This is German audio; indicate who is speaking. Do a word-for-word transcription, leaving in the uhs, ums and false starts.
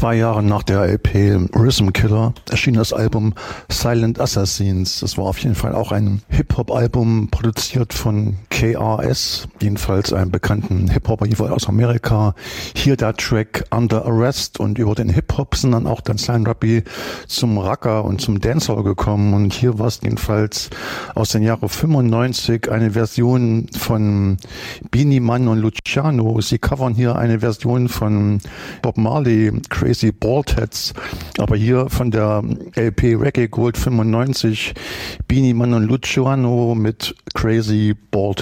Speaker 1: Zwei Jahre nach der L P Rhythm Killer erschien das Album Silent Assassins. Das war auf jeden Fall auch ein Hip-Hop-Album, produziert von K R S, jedenfalls einem bekannten Hip-Hopper jeweils aus Amerika. Hier der Track Under Arrest, und über den Hip-Hop sind dann auch dann Sly Rappy zum Racker und zum Dancehall gekommen, und hier war es jedenfalls aus den Jahren fünfundneunzig eine Version von Beenie Man und Luciano. Sie covern hier eine Version von Bob Marley, Crazy Baldheads, aber hier von der L P Reggae Gold fünfundneunzig, Beenie Man und Luciano mit Crazy Baldheads.